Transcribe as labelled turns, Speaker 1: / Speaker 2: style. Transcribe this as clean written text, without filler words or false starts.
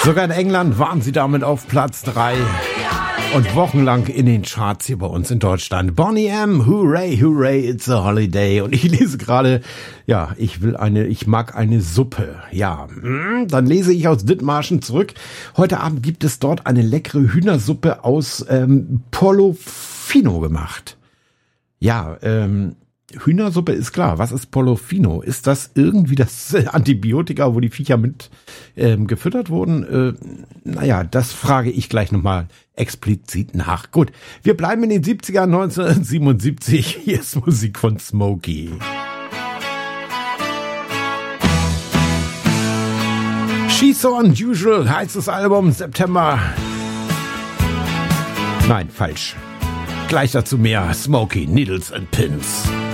Speaker 1: Sogar in England waren sie damit auf Platz 3 und wochenlang in den Charts hier bei uns in Deutschland. Boney M, hooray, hooray, it's a holiday. Und ich lese gerade, ja, ich mag eine Suppe. Ja, dann lese ich aus Dithmarschen zurück. Heute Abend gibt es dort eine leckere Hühnersuppe aus Portofino gemacht. Ja, Hühnersuppe ist klar. Was ist Portofino? Ist das irgendwie das Antibiotika, wo die Viecher mit gefüttert wurden? Naja, das frage ich gleich nochmal explizit nach. Gut, wir bleiben in den 70ern, 1977. Hier ist Musik von Smokey. She's So Unusual heißt das Album, September. Nein, falsch. Gleich dazu mehr. Smokey, Needles and Pins.